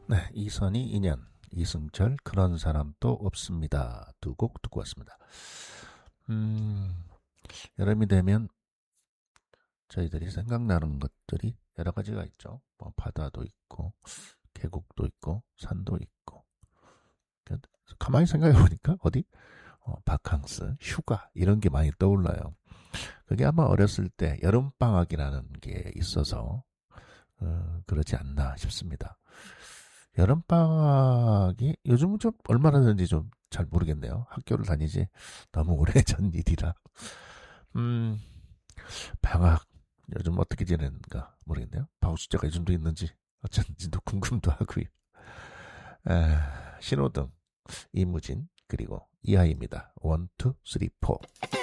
네, 이선희, 인연, 이승철, 그런 사람도 없습니다. 두 곡 듣고 왔습니다. 음, 여름이 되면 저희들이 생각나는 것들이 여러 가지가 있죠. 뭐 바다도 있고, 계곡도 있고, 산도 있고. 가만히 생각해 보니까 어디 바캉스, 휴가 이런 게 많이 떠올라요. 그게 아마 어렸을 때 여름방학이라는 게 있어서 그러지 않나 싶습니다. 여름방학이 요즘은 좀 얼마나 되는지 좀 잘 모르겠네요. 학교를 다니지 너무 오래전 일이라. 음, 방학 요즘 어떻게 지내는가 모르겠네요. 방학 숙제가 요즘도 있는지 어쩐지도 궁금도 하고요. 신호등, 이무진, 그리고 이하입니다. 1, 2, 3, 4.